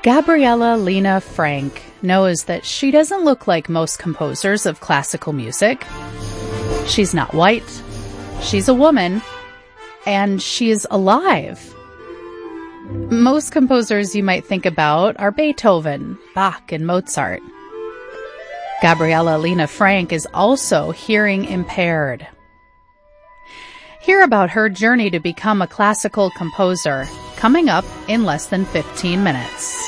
Gabriella Lena Frank knows that she doesn't look like most composers of classical music. She's not white, she's a woman, and she is alive. Most composers you might think about are Beethoven, Bach, and Mozart. Gabriella Lena Frank is also hearing impaired. Hear about her journey to become a classical composer, coming up in less than 15 minutes.